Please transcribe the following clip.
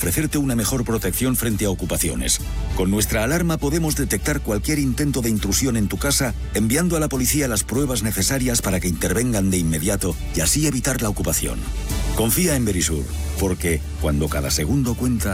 ofrecerte una mejor protección frente a ocupaciones. Con nuestra alarma podemos detectar cualquier intento de intrusión en tu casa, enviando a la policía las pruebas necesarias para que intervengan de inmediato y así evitar la ocupación. Confía en Verisur, porque cuando cada segundo cuenta,